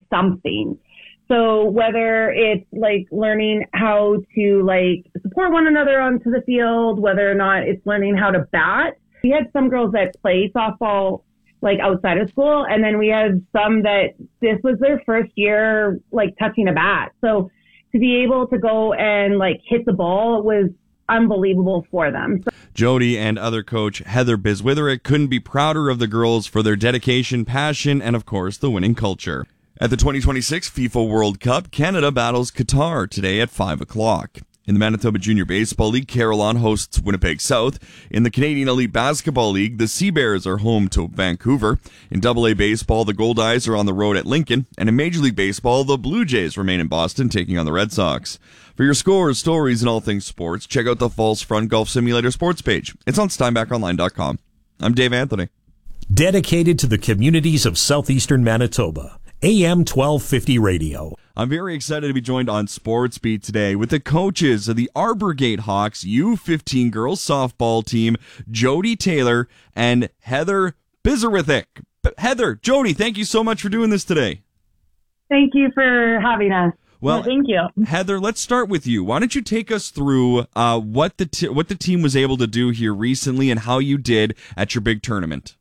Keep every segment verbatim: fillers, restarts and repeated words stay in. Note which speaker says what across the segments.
Speaker 1: something. So whether it's like learning how to like support one another onto the field, whether or not it's learning how to bat. We had some girls that play softball like outside of school, and then we had some that this was their first year like touching a bat. So to be able to go and like hit the ball was unbelievable for them. So-
Speaker 2: Jody and other coach Heather Biswitherick couldn't be prouder of the girls for their dedication, passion, and of course the winning culture. At the twenty twenty-six FIFA World Cup, Canada battles Qatar today at five o'clock. In the Manitoba Junior Baseball League, Carillon hosts Winnipeg South. In the Canadian Elite Basketball League, the Sea Bears are home to Vancouver. In Double A Baseball, the Gold Eyes are on the road at Lincoln. And in Major League Baseball, the Blue Jays remain in Boston, taking on the Red Sox. For your scores, stories, and all things sports, check out the False Front Golf Simulator sports page. It's on Steinbach Online dot com. I'm Dave Anthony.
Speaker 3: Dedicated to the communities of southeastern Manitoba. A M twelve fifty Radio.
Speaker 2: I'm very excited to be joined on Sports Beat today with the coaches of the Arbor Gate Hawks U fifteen girls softball team, Jody Taylor and Heather Biswitherick. Heather, Jody, thank you so much for doing this today.
Speaker 1: Thank you for having us.
Speaker 2: Well,
Speaker 1: thank you.
Speaker 2: Heather, let's start with you. Why don't you take us through uh, what the t- what the team was able to do here recently and how you did at your big tournament?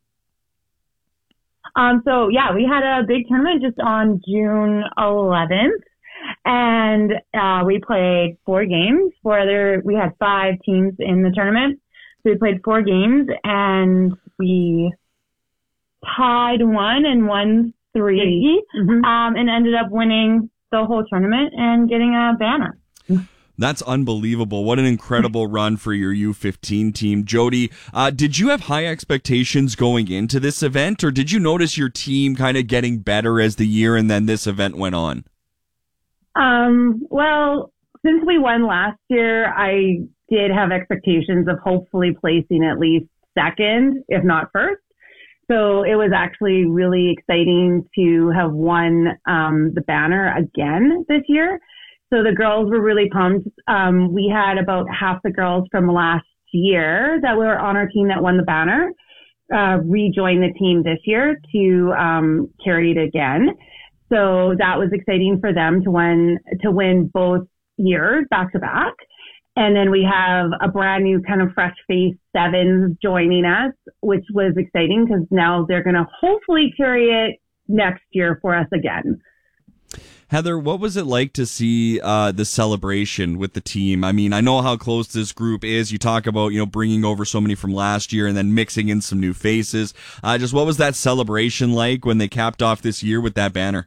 Speaker 4: Um, so yeah, we had a big tournament just on June eleventh, and uh, we played four games. Four other, we had five teams in the tournament, so we played four games, and we tied one and won three, mm-hmm. um, and ended up winning the whole tournament and getting a banner.
Speaker 2: That's unbelievable. What an incredible run for your U fifteen team. Jody, uh, did you have high expectations going into this event, or did you notice your team kind of getting better as the year and then this event went on?
Speaker 1: Um, well, since we won last year, I did have expectations of hopefully placing at least second, if not first. So it was actually really exciting to have won um, the banner again this year. So the girls were really pumped. Um, we had about half the girls from last year that were on our team that won the banner uh, rejoin the team this year to um, carry it again. So that was exciting for them to win to win both years back to back. And then we have a brand new kind of fresh face sevens joining us, which was exciting because now they're going to hopefully carry it next year for us again.
Speaker 2: Heather, what was it like to see uh, the celebration with the team? I mean, I know how close this group is. You talk about, you know, bringing over so many from last year and then mixing in some new faces. Uh, just what was that celebration like when they capped off this year with that banner?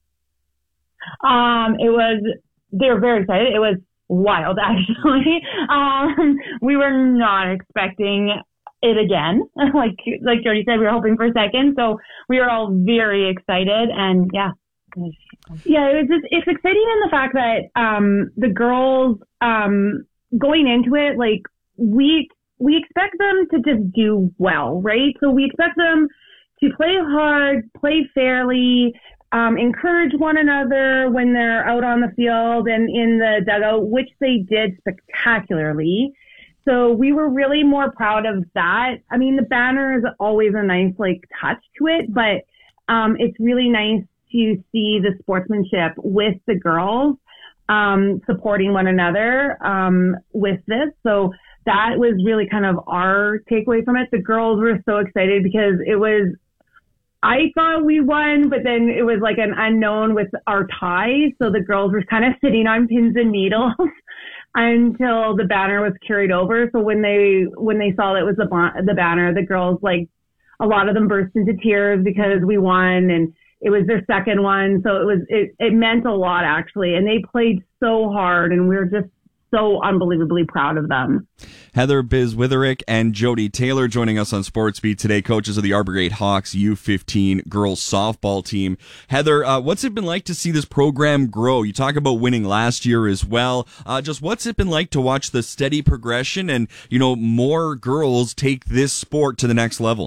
Speaker 4: Um, it was, they were very excited. It was wild, actually. um, we were not expecting it again. like, like Jody said, we were hoping for second. So we were all very excited, and yeah.
Speaker 1: Yeah, it was just, it's exciting in the fact that um, the girls um, going into it, like we we expect them to just do well, right? So we expect them to play hard, play fairly, um, encourage one another when they're out on the field and in the dugout, which they did spectacularly. So we were really more proud of that. I mean, the banner is always a nice like touch to it, but um, it's really nice to see the sportsmanship with the girls um, supporting one another um, with this. So that was really kind of our takeaway from it. The girls were so excited because it was, I thought we won, but then it was like an unknown with our ties. So the girls were kind of sitting on pins and needles until the banner was carried over. So when they when they saw that it was the, the banner, the girls, like, a lot of them burst into tears because we won, and it was their second one. So it was, it, it meant a lot, actually. And they played so hard, and we were just so unbelievably proud of them.
Speaker 2: Heather Biswitherick and Jody Taylor joining us on Sports Beat today, coaches of the Arbor Gate Hawks U fifteen girls softball team. Heather, uh, what's it been like to see this program grow? You talk about winning last year as well. Uh, just what's it been like to watch the steady progression and, you know, more girls take this sport to the next level?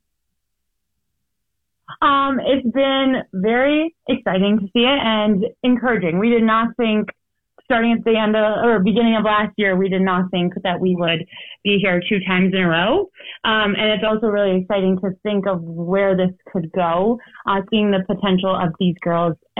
Speaker 4: Um, it's been very exciting to see it and encouraging. We did not think, starting at the end of, or beginning of last year, we did not think that we would be here two times in a row. Um, and it's also really exciting to think of where this could go, uh, seeing the potential of these girls